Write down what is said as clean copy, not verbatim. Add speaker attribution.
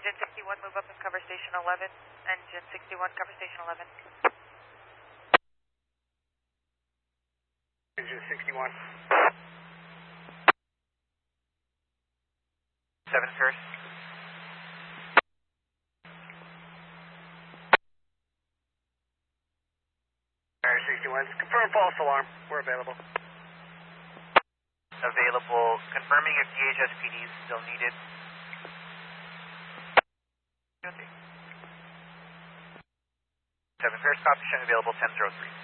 Speaker 1: Engine 61, move up and cover station 11. Engine 61, cover station 11.
Speaker 2: Engine 61.
Speaker 3: 7 first.
Speaker 2: Air 61, confirm false alarm. We're available.
Speaker 3: Available. Confirming if DHSPD is still needed. Okay. 7 first, copy, showing available 1003.